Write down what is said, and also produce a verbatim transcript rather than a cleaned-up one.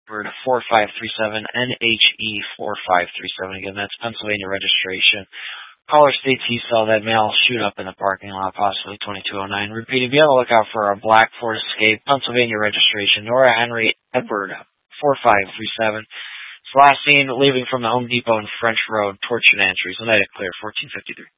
Edward four five three seven, N H E four five three seven. Again, that's Pennsylvania registration. Caller states he saw that male shoot up in the parking lot, possibly twenty-two oh nine. Repeat, if you have a lookout for a black Ford Escape, Pennsylvania registration, Nora Henry Edward four five three seven. It's last seen leaving from the Home Depot in French Road, Torch and Entries. United Clear, fourteen fifty-three.